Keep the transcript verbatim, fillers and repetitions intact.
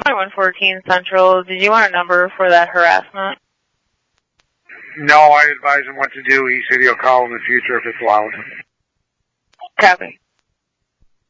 one fourteen Central. Did you want a number for that harassment? No, I advise him what to do. He said he'll call in the future if it's allowed. Copy.